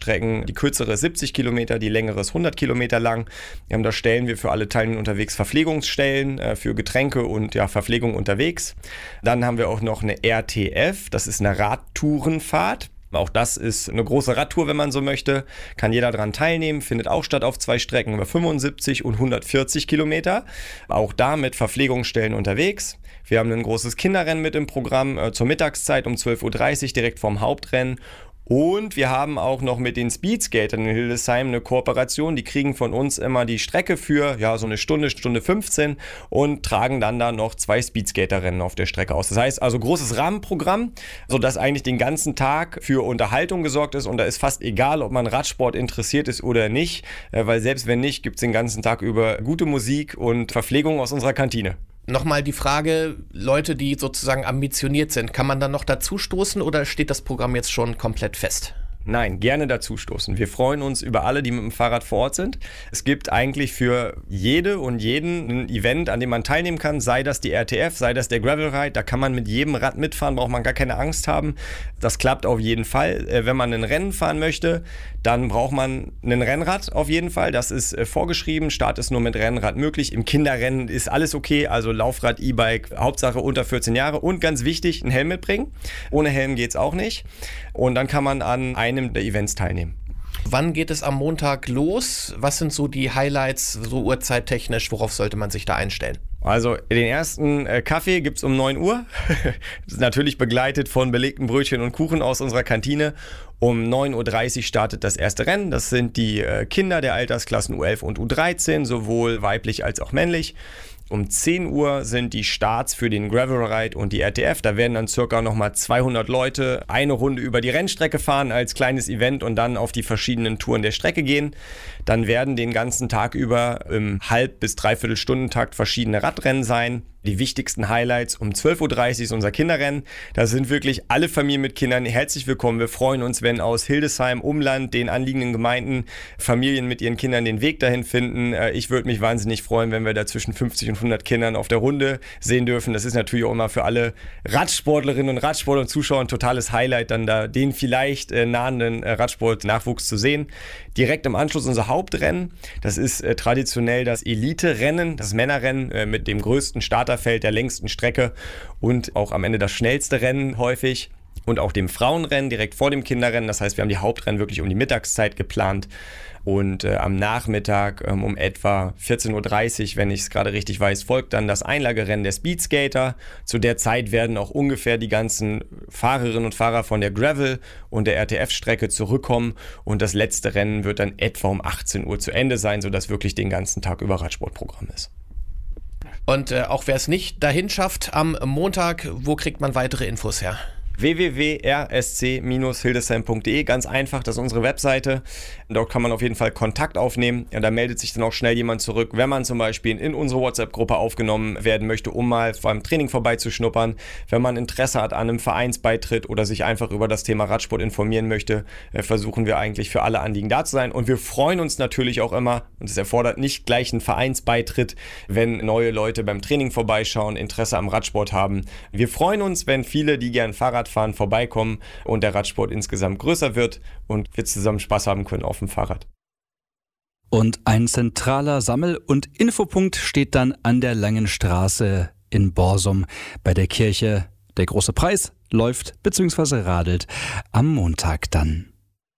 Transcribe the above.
Strecken. Die kürzere ist 70 Kilometer, die längere ist 100 Kilometer lang. Da stellen wir für alle Teilnehmer unterwegs Verpflegungsstellen für Getränke und Verpflegung unterwegs. Dann haben wir auch noch eine RTF, das ist eine Radtourenfahrt. Auch das ist eine große Radtour, wenn man so möchte. Kann jeder daran teilnehmen, findet auch statt auf 2 Strecken über 75 und 140 Kilometer. Auch da mit Verpflegungsstellen unterwegs. Wir haben ein großes Kinderrennen mit im Programm zur Mittagszeit um 12.30 Uhr direkt vorm Hauptrennen. Und wir haben auch noch mit den Speedskatern in Hildesheim eine Kooperation. Die kriegen von uns immer die Strecke für so eine Stunde 15 und tragen dann da noch 2 Speedskaterrennen auf der Strecke aus. Das heißt also großes Rahmenprogramm, sodass eigentlich den ganzen Tag für Unterhaltung gesorgt ist. Und da ist fast egal, ob man Radsport interessiert ist oder nicht, weil selbst wenn nicht, gibt es den ganzen Tag über gute Musik und Verpflegung aus unserer Kantine. Nochmal die Frage, Leute, die sozusagen ambitioniert sind, kann man dann noch dazu stoßen oder steht das Programm jetzt schon komplett fest? Nein, gerne dazustoßen. Wir freuen uns über alle, die mit dem Fahrrad vor Ort sind. Es gibt eigentlich für jede und jeden ein Event, an dem man teilnehmen kann, sei das die RTF, sei das der Gravel Ride. Da kann man mit jedem Rad mitfahren, braucht man gar keine Angst haben. Das klappt auf jeden Fall. Wenn man ein Rennen fahren möchte, dann braucht man ein Rennrad auf jeden Fall. Das ist vorgeschrieben. Start ist nur mit Rennrad möglich. Im Kinderrennen ist alles okay, also Laufrad, E-Bike, Hauptsache unter 14 Jahre. Und ganz wichtig, einen Helm mitbringen. Ohne Helm geht's auch nicht. Und dann kann man an einem der Events teilnehmen. Wann geht es am Montag los? Was sind so die Highlights, so uhrzeittechnisch? Worauf sollte man sich da einstellen? Also den ersten Kaffee gibt es um 9 Uhr. Das ist natürlich begleitet von belegten Brötchen und Kuchen aus unserer Kantine. Um 9.30 Uhr startet das erste Rennen. Das sind die Kinder der Altersklassen U11 und U13, sowohl weiblich als auch männlich. Um 10 Uhr sind die Starts für den Gravel Ride und die RTF. Da werden dann circa nochmal 200 Leute eine Runde über die Rennstrecke fahren als kleines Event und dann auf die verschiedenen Touren der Strecke gehen. Dann werden den ganzen Tag über im Halb- bis Dreiviertelstundentakt verschiedene Radrennen sein. Die wichtigsten Highlights um 12.30 Uhr ist unser Kinderrennen. Da sind wirklich alle Familien mit Kindern herzlich willkommen. Wir freuen uns, wenn aus Hildesheim, Umland, den anliegenden Gemeinden Familien mit ihren Kindern den Weg dahin finden. Ich würde mich wahnsinnig freuen, wenn wir da zwischen 50 und 100 Kindern auf der Runde sehen dürfen. Das ist natürlich auch immer für alle Radsportlerinnen und Radsportler und Zuschauer ein totales Highlight, dann da den vielleicht nahenden Radsport-Nachwuchs zu sehen. Direkt im Anschluss unser Hauptrennen. Das ist traditionell das Elite-Rennen, das Männerrennen mit dem größten Starterfeld der längsten Strecke und auch am Ende das schnellste Rennen häufig. Und auch dem Frauenrennen direkt vor dem Kinderrennen. Das heißt, wir haben die Hauptrennen wirklich um die Mittagszeit geplant. Und am Nachmittag um etwa 14.30 Uhr, wenn ich es gerade richtig weiß, folgt dann das Einlagerennen der Speedskater. Zu der Zeit werden auch ungefähr die ganzen Fahrerinnen und Fahrer von der Gravel- und der RTF-Strecke zurückkommen. Und das letzte Rennen wird dann etwa um 18 Uhr zu Ende sein, sodass wirklich den ganzen Tag über Radsportprogramm ist. Und auch wer es nicht dahin schafft am Montag, wo kriegt man weitere Infos her? www.rsc-hildesheim.de, ganz einfach, das ist unsere Webseite. Dort kann man auf jeden Fall Kontakt aufnehmen. Ja, da meldet sich dann auch schnell jemand zurück, wenn man zum Beispiel in unsere WhatsApp-Gruppe aufgenommen werden möchte, um mal beim Training vorbeizuschnuppern. Wenn man Interesse hat an einem Vereinsbeitritt oder sich einfach über das Thema Radsport informieren möchte, versuchen wir eigentlich für alle Anliegen da zu sein. Und wir freuen uns natürlich auch immer, und es erfordert nicht gleich einen Vereinsbeitritt, wenn neue Leute beim Training vorbeischauen, Interesse am Radsport haben. Wir freuen uns, wenn viele, die gern Fahrradfahren, vorbeikommen und der Radsport insgesamt größer wird und wir zusammen Spaß haben können auf dem Fahrrad. Und ein zentraler Sammel- und Infopunkt steht dann an der Langen Straße in Borsum bei der Kirche. Der große Preis läuft bzw. radelt am Montag dann.